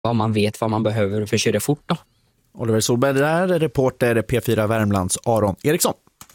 vad man vet vad man behöver för att köra fort då. Oliver Solberg där, reporter P4 Värmlands Aron Eriksson.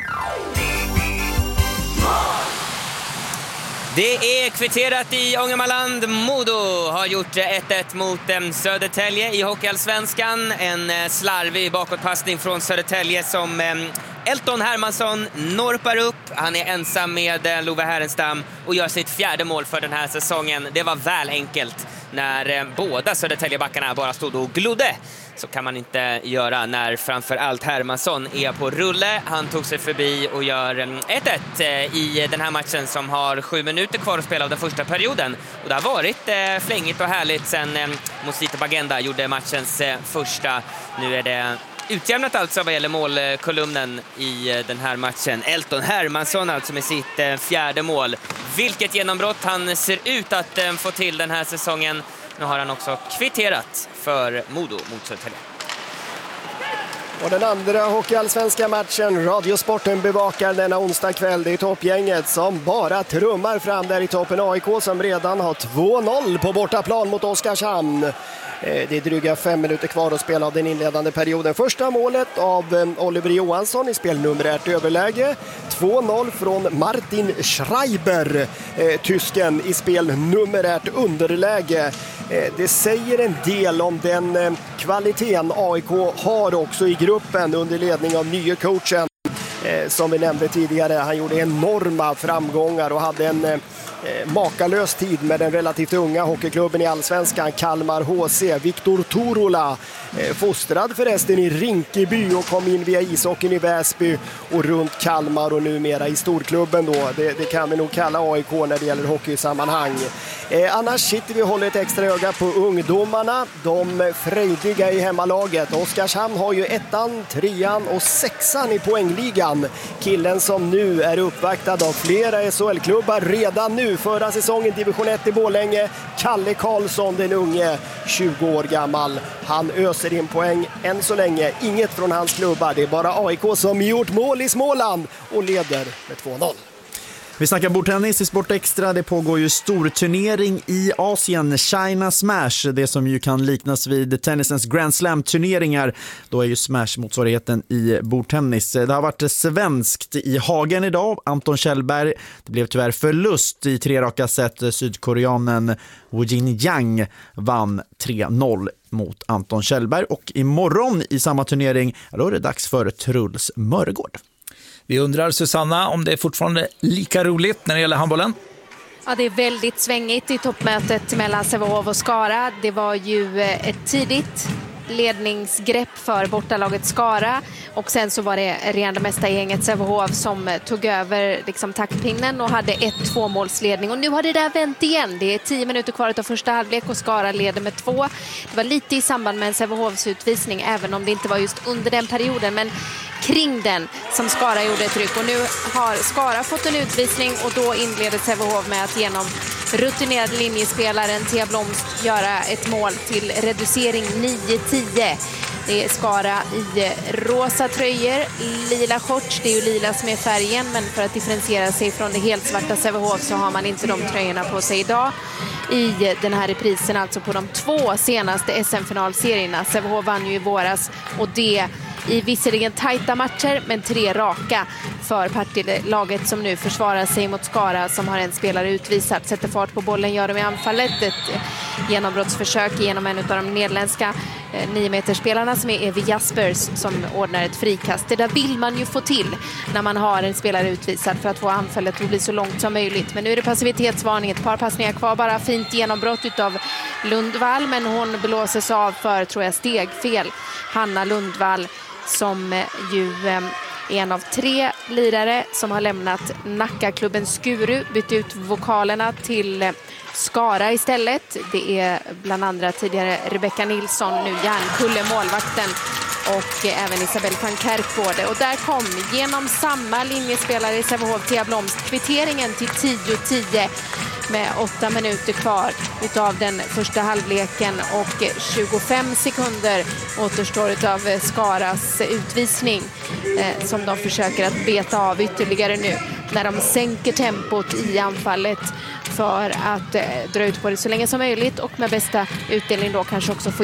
Det är kvitterat i Ångermanland. Modo har gjort 1-1 mot Södertälje i Hockeyallsvenskan. En slarvig bakåtpassning från Södertälje som Elton Hermansson norpar upp. Han är ensam med Love Härenstam och gör sitt 4:e mål för den här säsongen. Det var väl enkelt när båda Södertäljebackarna bara stod och glodde. Så kan man inte göra när framför allt Hermansson är på rulle. Han tog sig förbi och gör 1-1 i den här matchen som har 7 minuter kvar att spela av den första perioden. Och det har varit flängigt och härligt sen Mosito Bagenda gjorde matchens första. Nu är det utjämnat alltså vad gäller målkolumnen i den här matchen. Elton Hermansson alltså med sitt 4:e mål. Vilket genombrott han ser ut att få till den här säsongen. Nu har han också kvitterat för Modo mot Södertälje. Och den andra hockeyallsvenska matchen, Radiosporten bevakar denna onsdag kväll. Det är toppgänget som bara trummar fram där i toppen. AIK som redan har 2-0 på bortaplan mot Oskarshamn. Det är dryga 5 minuter kvar att spela av den inledande perioden. Första målet av Oliver Johansson i spelnumerärt överläge. 2-0 från Martin Schreiber, tysken, i spelnumerärt underläge. Det säger en del om den kvaliteten AIK har också i gruppen under ledning av nye coachen. Som vi nämnde tidigare, han gjorde enorma framgångar och hade en makalös tid med den relativt unga hockeyklubben i Allsvenskan, Kalmar HC. Viktor Turola, fostrad förresten i Rinkeby och kom in via ishockeyn i Väsby och runt Kalmar och numera i storklubben då. Det kan vi nog kalla AIK när det gäller hockeysammanhang. Annars sitter vi och håller ett extra öga på ungdomarna, de frejdiga i hemmalaget. Oskarshamn har ju 1:an, 3:an och 6:an i poängligan. Killen som nu är uppvaktad av flera SHL-klubbar redan nu förra säsongen division 1 i Borlänge. Kalle Karlsson, den unge, 20 år gammal. Han öser in poäng än så länge. Inget från hans klubbar. Det är bara AIK som gjort mål i Småland och leder med 2-0. Vi snackar bordtennis i Sport Extra. Det pågår ju stor turnering i Asien, China Smash, det som ju kan liknas vid tennisens Grand Slam-turneringar. Då är ju Smash motsvarigheten i bordtennis. Det har varit svenskt i Hagen idag. Anton Kjellberg, det blev tyvärr förlust i 3 raka set. Sydkoreanen Woo Jin Yang vann 3-0 mot Anton Kjellberg. Och imorgon i samma turnering, då är det dags för Truls Mörgård. Vi undrar, Susanna, om det är fortfarande lika roligt när det gäller handbollen? Ja, det är väldigt svängigt i toppmötet mellan Sävehof och Skara. Det var ju ett tidigt ledningsgrepp för bortalaget Skara och sen så var det regerande mästargänget Sävehof som tog över liksom taktpinnen och hade 1-2 målsledning, och nu har det där vänt igen. Det är 10 minuter kvar av första halvlek och Skara leder med 2. Det var lite i samband med en Sävehofs utvisning, även om det inte var just under den perioden, men kring den som Skara gjorde ett ryck, och nu har Skara fått en utvisning och då inleder Sävehof med att genom rutinerad linjespelaren Thea Blomst göra ett mål till reducering 9-10. Det är Skara i rosa tröjor, lila shorts, det är ju lila som är färgen, men för att differentiera sig från det helt svarta Sävehof så har man inte de tröjorna på sig idag i den här reprisen, alltså på de 2 senaste SM-finalserierna. Sävehof vann ju i våras, och det i visserligen tajta matcher, men 3 raka för Partille-laget som nu försvarar sig mot Skara som har en spelare utvisad. Sätter fart på bollen, gör de i anfallet. Ett genombrottsförsök genom en av de nederländska 9-meterspelarna som är Evi Jaspers som ordnar ett frikast. Det där vill man ju få till när man har en spelare utvisad för att få anfallet att bli så långt som möjligt. Men nu är det passivitetsvarning, ett par passningar kvar, bara fint genombrott utav Lundvall, men hon blåses av för, tror jag, stegfel. Hanna Lundvall som ju är en av 3 lirare som har lämnat Nackaklubben Skuru, bytt ut vokalerna till Skara istället. Det är bland andra tidigare Rebecca Nilsson, nu Järnkulle, målvakten, och även Isabelle van Kerkgårde. Och där kom genom samma linjespelare i Sävehof, Thea Blomst, kvitteringen till 10-10 med 8 minuter kvar utav den första halvleken och 25 sekunder återstår utav Skaras utvisning som de försöker att beta av ytterligare nu när de sänker tempot i anfallet för att dra ut på det så länge som möjligt och med bästa utdelning då kanske också få